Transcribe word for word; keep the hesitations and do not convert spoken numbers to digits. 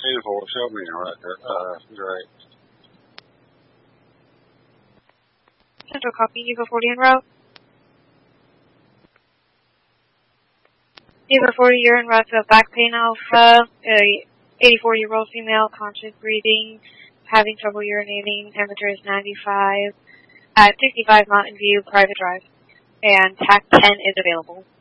eighty-four, show me right there. Uh, great. Central copy, Eagle forty en route. Eagle forty, you're en route to back pain alpha, a eighty-four-year-old female, conscious breathing, having trouble urinating, temperature is ninety-five, at sixty-five Mountain View, private drive, and T A C ten is available.